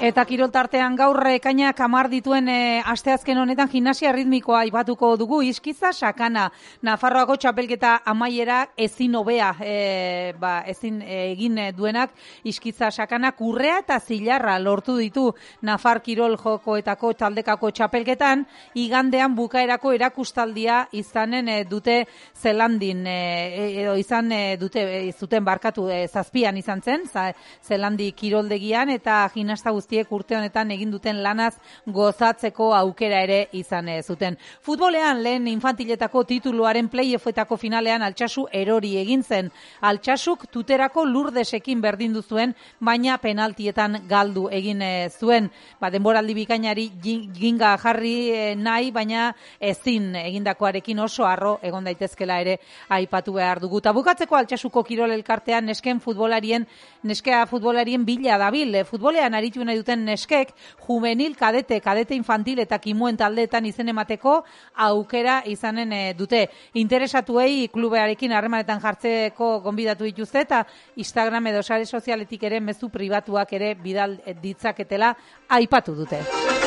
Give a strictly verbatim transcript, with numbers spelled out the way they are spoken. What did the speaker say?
Eta kiroltartean gaur ekainak hamar dituen e, asteazken honetan gimnasia ritmikoa aipatuko dugu. Iskiza Sakana, Nafarroako txapelketa amaiera ezin hobea e, ba, ezin e, egin duenak Iskiza Sakana kurrea eta zilarra lortu ditu Nafar kirol jokoetako taldekako txapelketan, igandean bukaerako erakustaldia izanen e, dute Zelandin e, edo izan e, dute e, zuten barkatu e, zazpian izan zen, za, Zelandi kiroldegian, eta gimnasta guzti urte honetan egin duten lanaz gozatzeko aukera ere izan zuten. Futbolean lehen infantiletako tituluaren play-offetako finalean Altsasu erori egin zen. Altsasuk Tuterako Lurdesekin berdindu zuen, baina penaltietan galdu egin zuen. Ba, denboraldi bikainari ginga jarri nahi, baina ezin egindakoarekin oso harro egon daitezkela ere aipatu behar dugu. Ta bukatzeko Altsasuko kirol elkartean nesken futbolarien neskea futbolarien bila dabil. Futbolean aritu nahi duten neskek juvenil, kadete, kadete infantil eta kimuen taldeetan izen emateko aukera izanen e, dute. Interesatuei klubearekin harremanetan jartzeko gonbidatu dituzte eta Instagram edo sare sozialetik ere mezu pribatuak ere bidal ditzaketela aipatu dute.